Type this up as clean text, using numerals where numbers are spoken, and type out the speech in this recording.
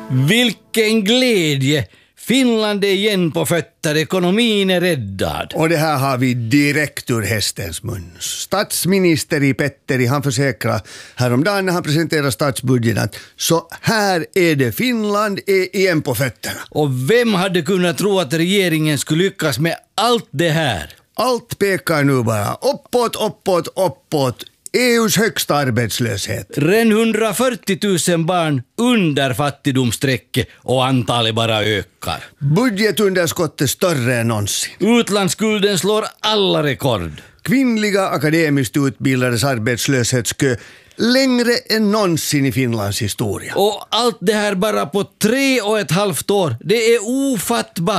Vilken glädje! Finland är igen på fötter, ekonomin är räddad. Och det här har vi direkt ur hästens mun. Statsminister Petteri, han försäkrar häromdagen när han presenterar statsbudgeten att så här är det, Finland är igen på fötterna. Och vem hade kunnat tro att regeringen skulle lyckas med allt det här? Allt pekar nu bara uppåt. EUs högsta arbetslöshet. Redan 140 000 barn under fattigdomsstrecket och antalet bara ökar. Budgetunderskottet större än någonsin. Utlandsskulden slår alla rekord. Kvinnliga akademiskt utbildades arbetslöshetskö längre än någonsin i Finlands historia. Och allt det här bara på 3,5 år. Det är ofattbart.